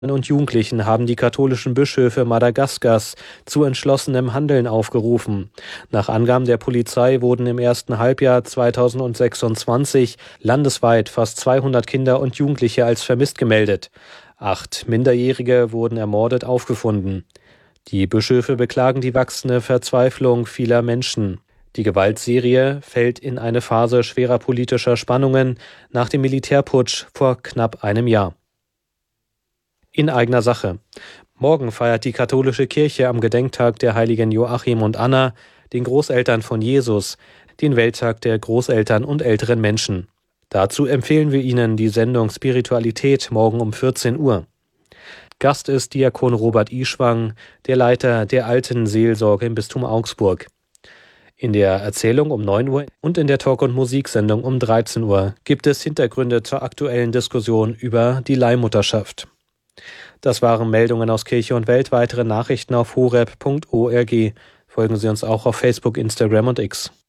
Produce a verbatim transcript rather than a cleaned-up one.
und Jugendlichen haben die katholischen Bischöfe Madagaskars zu entschlossenem Handeln aufgerufen. Nach Angaben der Polizei wurden im ersten Halbjahr zweitausendsechsundzwanzig landesweit fast zweihundert Kinder und Jugendliche als vermisst gemeldet. Acht Minderjährige wurden ermordet aufgefunden. Die Bischöfe beklagen die wachsende Verzweiflung vieler Menschen. Die Gewaltserie fällt in eine Phase schwerer politischer Spannungen nach dem Militärputsch vor knapp einem Jahr. In eigener Sache. Morgen feiert die katholische Kirche am Gedenktag der Heiligen Joachim und Anna, den Großeltern von Jesus, den Welttag der Großeltern und älteren Menschen. Dazu empfehlen wir Ihnen die Sendung Spiritualität morgen um vierzehn Uhr. Gast ist Diakon Robert Ischwang, der Leiter der Alten Seelsorge im Bistum Augsburg. In der Erzählung um neun Uhr und in der Talk- und Musiksendung um dreizehn Uhr gibt es Hintergründe zur aktuellen Diskussion über die Leihmutterschaft. Das waren Meldungen aus Kirche und Welt. Weitere Nachrichten auf horeb punkt org. Folgen Sie uns auch auf Facebook, Instagram und X.